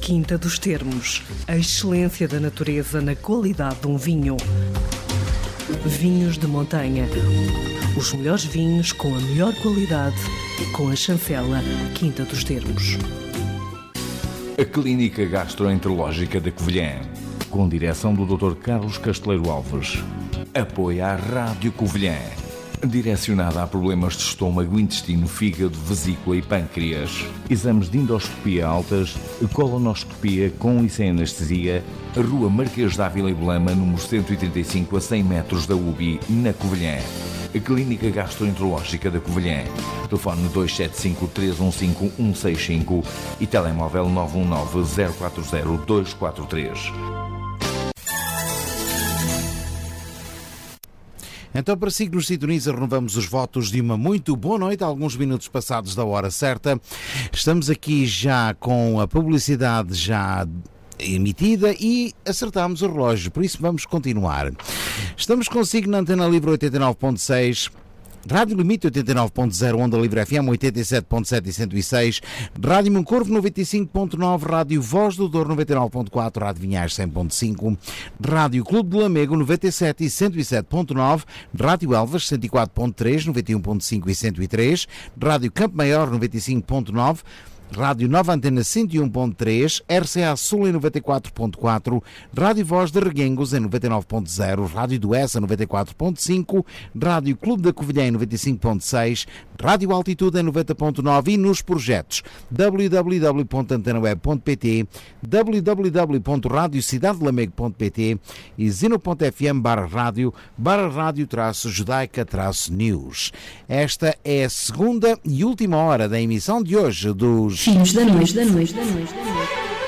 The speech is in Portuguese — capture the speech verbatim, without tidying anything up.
Quinta dos Termos. A excelência da natureza na qualidade de um vinho. Vinhos de montanha. Os melhores vinhos com a melhor qualidade, com a chancela Quinta dos Termos. A Clínica Gastroenterológica da Covilhã, com direção do doutor Carlos Casteleiro Alves. Apoia a Rádio Covilhã, direcionada a problemas de estômago, intestino, fígado, vesícula e pâncreas. Exames de endoscopia altas, colonoscopia com e sem anestesia. Rua Marquês de Ávila e Belema, número cento e trinta e cinco, a cem metros da U B I, na Covilhã. A Clínica Gastroenterológica da Covilhã. Telefone dois sete cinco, três um cinco, um seis cinco e telemóvel nove um nove, zero quatro zero, dois quatro três. Então, para si que nos sintoniza, renovamos os votos de uma muito boa noite, alguns minutos passados da hora certa. Estamos aqui já com a publicidade já emitida e acertámos o relógio, por isso vamos continuar. Estamos consigo na Antena Livre oitenta e nove ponto seis, Rádio Limite oitenta e nove ponto zero, Onda Livre F M oitenta e sete ponto sete e cento e seis, Rádio Moncorvo noventa e cinco ponto nove, Rádio Voz do Douro noventa e nove ponto quatro, Rádio Vinhais cem ponto cinco, Rádio Clube de Lamego noventa e sete e cento e sete ponto nove, Rádio Elvas cento e quatro ponto três, noventa e um ponto cinco e cento e três, Rádio Campo Maior noventa e cinco ponto nove, Rádio Nova Antena cento e um ponto três, R C A Sul em noventa e quatro ponto quatro, Rádio Voz de Reguengos em noventa e nove ponto zero, Rádio Duessa noventa e quatro ponto cinco, Rádio Clube da Covilhã em noventa e cinco ponto seis, Rádio Altitude em noventa ponto nove e nos projetos w w w ponto antena web ponto p t, w w w ponto radio cidade de lamego ponto p t e zeno ponto f m barra rádio barra rádio traço judaica traço news. Esta é a segunda e última hora da emissão de hoje dos Filhos da Noite, da Noite, da Noite, da Noite.